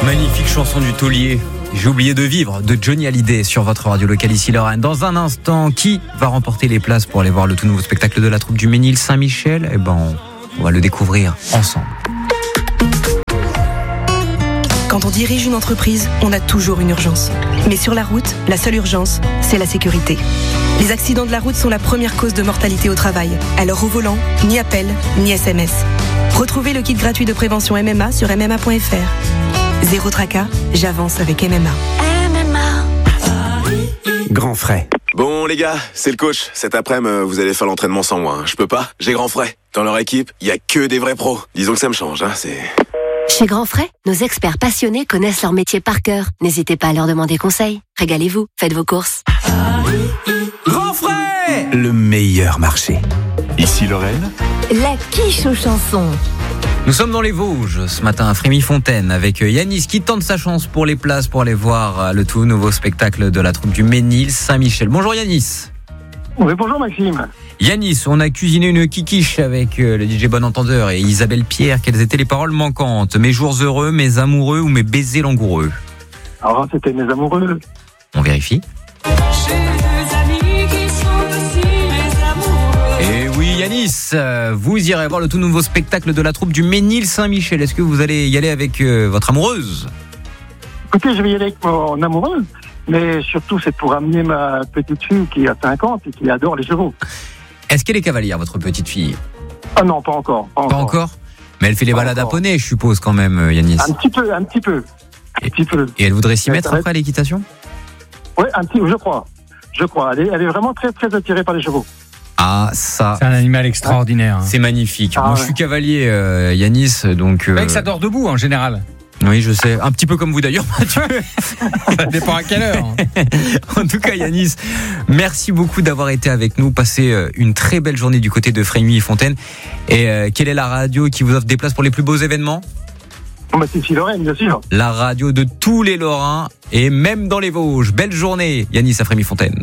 Magnifique chanson du taulier. J'ai oublié de vivre de Johnny Hallyday sur votre radio locale ici Lorraine. Dans un instant, qui va remporter les places pour aller voir le tout nouveau spectacle de la troupe du Ménil-Saint-Michel ? Eh ben, on va le découvrir ensemble. Quand on dirige une entreprise, on a toujours une urgence. Mais sur la route, la seule urgence, c'est la sécurité. Les accidents de la route sont la première cause de mortalité au travail. Alors au volant, ni appel, ni SMS. Retrouvez le kit gratuit de prévention MMA sur mma.fr. Zéro tracas, j'avance avec MMA. Grand frais. Bon les gars, c'est le coach. Cet après-midi, vous allez faire l'entraînement sans moi. Je peux pas, j'ai Grand frais. Dans leur équipe, il y a que des vrais pros. Disons que ça me change, c'est... Chez Grand Frais, nos experts passionnés connaissent leur métier par cœur. N'hésitez pas à leur demander conseil. Régalez-vous, faites vos courses. Grand frais, le meilleur marché. Ici Lorraine, La quiche aux chansons. Nous sommes dans les Vosges ce matin à Frémy-Fontaine avec Yanis qui tente sa chance pour les places pour aller voir le tout nouveau spectacle de la troupe du Ménil-Saint-Michel. Bonjour Yanis. Oui, bonjour Maxime. Yanis, on a cuisiné une kikiche avec le DJ Bon Entendeur et Isabelle Pierre. Quelles étaient les paroles manquantes ? Mes jours heureux, mes amoureux ou mes baisers langoureux ? Alors, c'était mes amoureux. On vérifie. Et oui Yanis, vous irez voir le tout nouveau spectacle de la troupe du Ménil-Saint-Michel. Est-ce que vous allez y aller avec votre amoureuse ? Écoutez, je vais y aller avec mon amoureux, mais surtout c'est pour amener ma petite fille qui a 5 ans et qui adore les chevaux. Est-ce qu'elle est cavalière, votre petite fille ? Ah non, pas encore. Pas encore ? Mais elle fait les Pas balades à encore. poney, je suppose, quand même, Yanis. Un petit peu. Et elle voudrait s'y Ouais, mettre ça va après à l'équitation ? Oui, un petit, je crois. Elle est vraiment très, très attirée par les chevaux. Ah, ça, C'est un animal extraordinaire. c'est magnifique. Ah, Moi, ouais. je suis cavalier, Yanis, donc... Le mec, ça dort debout en général. Oui, je sais. Un petit peu comme vous d'ailleurs, Mathieu. Ça dépend à quelle heure. En tout cas, Yanis, merci beaucoup d'avoir été avec nous. Passez une très belle journée du côté de Frémy-Fontaine. Et quelle est la radio qui vous offre des places pour les plus beaux événements ? Bon, bah, c'est ici Lorraine, bien sûr. La radio de tous les Lorrains et même dans les Vosges. Belle journée, Yanis à Frémy-Fontaine.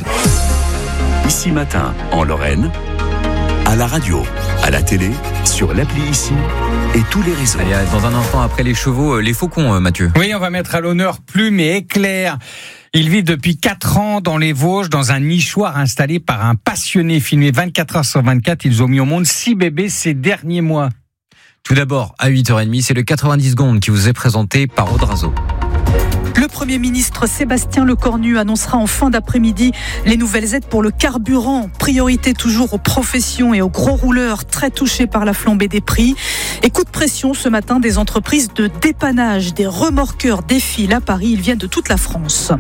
ici matin en Lorraine, à la radio, à la télé, sur l'appli ici et tous les réseaux. Allez, dans un instant, après les chevaux, les faucons, Mathieu. Oui, on va mettre à l'honneur Plume et Éclair. Ils vivent depuis 4 ans dans les Vosges, dans un nichoir installé par un passionné. Filmé 24 heures sur 24, ils ont mis au monde 6 bébés ces derniers mois. Tout d'abord, à 8h30, c'est le 90 secondes qui vous est présenté par Audrazo. Le Premier ministre Sébastien Lecornu annoncera en fin d'après-midi les nouvelles aides pour le carburant. Priorité toujours aux professions et aux gros rouleurs très touchés par la flambée des prix. Et coup de pression ce matin des entreprises de dépannage. Des remorqueurs défilent à Paris. Ils viennent de toute la France.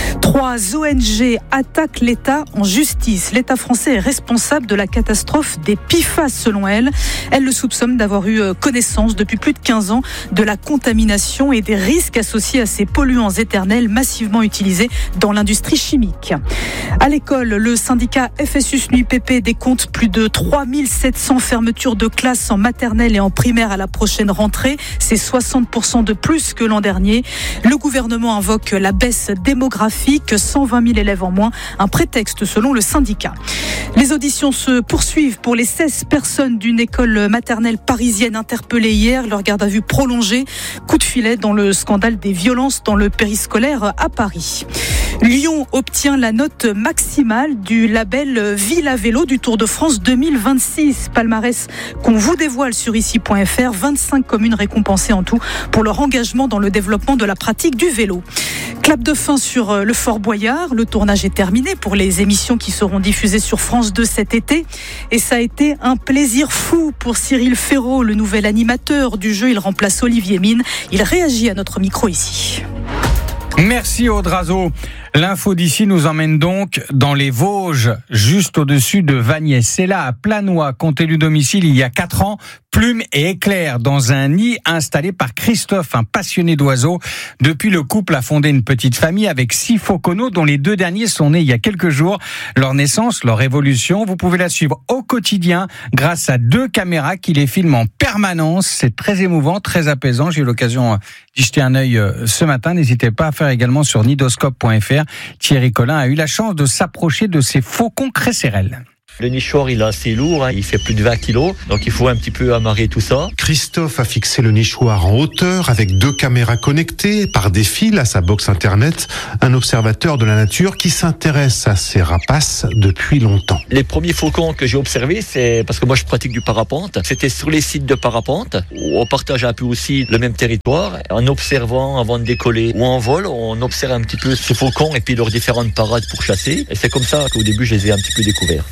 3 ONG attaquent l'État en justice. L'État français est responsable de la catastrophe des PFAS selon elles. Elles le soupçonnent d'avoir eu connaissance depuis plus de 15 ans de la contamination et des risques associés à ces polluants éternels massivement utilisés dans l'industrie chimique. À l'école, le syndicat FSU-SNUIPP décompte plus de 3700 fermetures de classes en maternelle et en primaire à la prochaine rentrée. C'est 60% de plus que l'an dernier. Le gouvernement invoque la baisse démographique, 120 000 élèves en moins, un prétexte selon le syndicat. Les auditions se poursuivent pour les 16 personnes d'une école maternelle parisienne interpellées hier. Leur garde à vue prolongée. Coup de filet dans le scandale des violences dans le périscolaire à Paris. Lyon obtient la note maximale du label Ville à vélo du Tour de France 2026. Palmarès qu'on vous dévoile sur ici.fr. 25 communes récompensées en tout pour leur engagement dans le développement de la pratique du vélo. Clap de fin sur le Fort Boyard. Le tournage est terminé pour les émissions qui seront diffusées sur France 2 cet été. Et ça a été un plaisir fou pour Cyril Ferraud, le nouvel animateur du jeu. Il remplace Olivier Mine. Il réagit à notre micro ici. Merci Audrazo. L'info d'ici nous emmène donc dans les Vosges, juste au-dessus de Vagnès. C'est là, à Planois, qu'ont élu domicile il y a 4 ans, Plume et Éclair, dans un nid installé par Christophe, un passionné d'oiseaux. Depuis, le couple a fondé une petite famille avec 6 fauconneaux, dont les 2 derniers sont nés il y a quelques jours. Leur naissance, leur évolution, vous pouvez la suivre au quotidien grâce à 2 caméras qui les filment en permanence. C'est très émouvant, très apaisant. J'ai eu l'occasion d'y jeter un œil ce matin. N'hésitez pas à faire également sur nidoscope.fr. Thierry Collin a eu la chance de s'approcher de ces faucons cresserelles. Le nichoir, il est assez lourd, il fait plus de 20 kilos, donc il faut un petit peu amarrer tout ça. Christophe a fixé le nichoir en hauteur avec 2 caméras connectées par des fils à sa box internet. Un observateur de la nature qui s'intéresse à ces rapaces depuis longtemps. Les premiers faucons que j'ai observés, c'est parce que moi je pratique du parapente. C'était sur les sites de parapente. On partage un peu aussi le même territoire. En observant avant de décoller ou en vol, on observe un petit peu ces faucons et puis leurs différentes parades pour chasser. Et c'est comme ça qu'au début je les ai un petit peu découverts.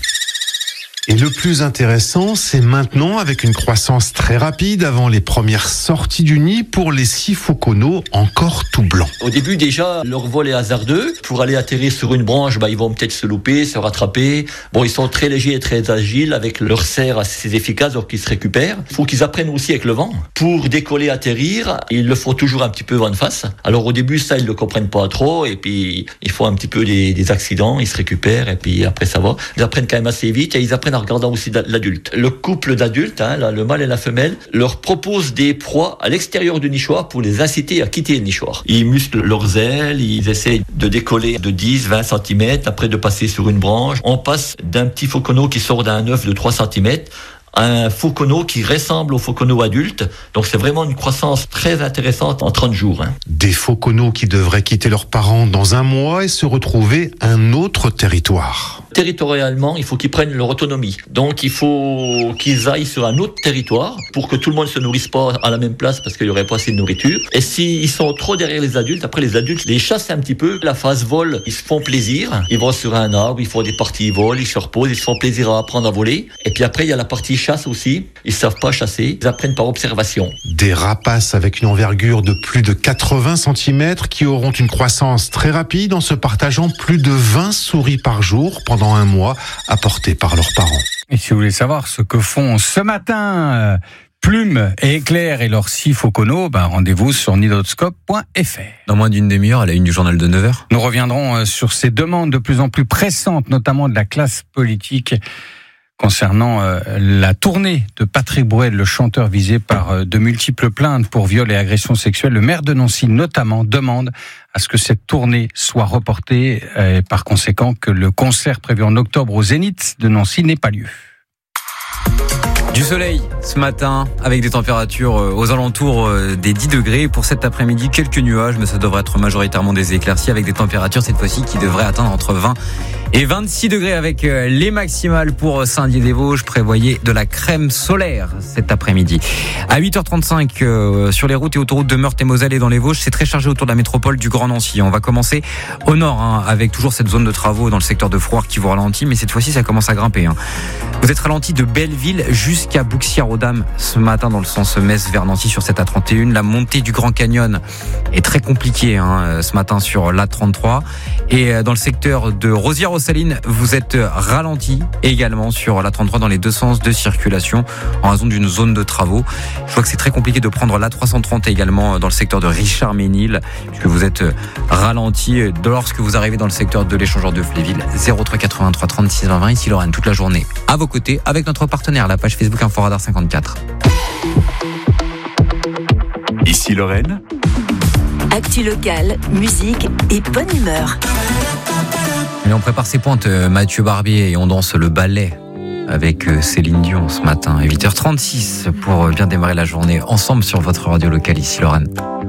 Et le plus intéressant, c'est maintenant avec une croissance très rapide avant les premières sorties du nid pour les 6 fauconneaux encore tout blancs. Au début déjà, leur vol est hasardeux. Pour aller atterrir sur une branche, ils vont peut-être se louper, se rattraper. Bon, ils sont très légers et très agiles avec leur serre assez efficace donc ils se récupèrent. Il faut qu'ils apprennent aussi avec le vent. Pour décoller, atterrir, ils le font toujours un petit peu vent de face. Alors au début, ça, ils le comprennent pas trop et puis ils font un petit peu des accidents, ils se récupèrent et puis après ça va. Ils apprennent quand même assez vite et ils apprennent en regardant aussi l'adulte. Le couple d'adultes, le mâle et la femelle, leur propose des proies à l'extérieur du nichoir pour les inciter à quitter le nichoir. Ils musclent leurs ailes, ils essaient de décoller de 10-20 cm, après de passer sur une branche. On passe d'un petit fauconneau qui sort d'un œuf de 3 cm un fauconneau qui ressemble au fauconneau adulte. Donc c'est vraiment une croissance très intéressante en 30 jours. Des fauconneaux qui devraient quitter leurs parents dans 1 mois et se retrouver un autre territoire. Territorialement, il faut qu'ils prennent leur autonomie. Donc il faut qu'ils aillent sur un autre territoire pour que tout le monde ne se nourrisse pas à la même place parce qu'il n'y aurait pas assez de nourriture. Et s'ils sont trop derrière les adultes, après les adultes les chassent un petit peu. La phase vol, ils se font plaisir. Ils vont sur un arbre, ils font des parties vol, ils se reposent, ils se font plaisir à apprendre à voler. Et puis après, il y a la partie chasse aussi. Ils savent pas chasser, ils apprennent par observation. Des rapaces avec une envergure de plus de 80 cm qui auront une croissance très rapide en se partageant plus de 20 souris par jour pendant 1 mois apportées par leurs parents. Et si vous voulez savoir ce que font ce matin Plume et Éclair et leurs 6 fauconneaux, rendez-vous sur nidoscope.fr. Dans moins d'une demi-heure, à la une du journal de 9h. Nous reviendrons sur ces demandes de plus en plus pressantes, notamment de la classe politique, concernant la tournée de Patrick Bruel, le chanteur visé par de multiples plaintes pour viol et agression sexuelle. Le maire de Nancy, notamment, demande à ce que cette tournée soit reportée et par conséquent que le concert prévu en octobre au Zénith de Nancy n'ait pas lieu. Du soleil ce matin avec des températures aux alentours des 10 degrés. Pour cet après-midi, quelques nuages, mais ça devrait être majoritairement des éclaircies avec des températures cette fois-ci qui devraient atteindre entre 20 et 26 degrés avec les maximales pour Saint-Dié-des-Vosges. Prévoyez de la crème solaire cet après-midi. À 8h35 sur les routes et autoroutes de Meurthe et Moselle et dans les Vosges, c'est très chargé autour de la métropole du Grand Nancy. On va commencer au nord avec toujours cette zone de travaux dans le secteur de Frouard qui vous ralentit, mais cette fois-ci ça commence à grimper. Vous êtes ralenti de Belleville jusqu'à Bouxières-aux-Dames ce matin dans le sens Metz vers Nancy sur cette A31. La montée du Grand Canyon est très compliquée ce matin sur l'A33. Et dans le secteur de Rosières-aux-Salines, vous êtes ralenti également sur l'A33 dans les 2 sens de circulation en raison d'une zone de travaux. Je vois que c'est très compliqué de prendre l'A330 également dans le secteur de Richard-Ménil puisque vous êtes ralenti lorsque vous arrivez dans le secteur de l'échangeur de Fléville. 03 83 36 20 20. Ici Lorraine toute la journée à vos côtés avec notre partenaire, la page Facebook Inforadar 54. Ici Lorraine. Actu locale, musique et bonne humeur. Et on prépare ses pointes, Mathieu Barbier, et on danse le ballet avec Céline Dion ce matin à 8h36 pour bien démarrer la journée ensemble sur votre radio locale ici Lorraine.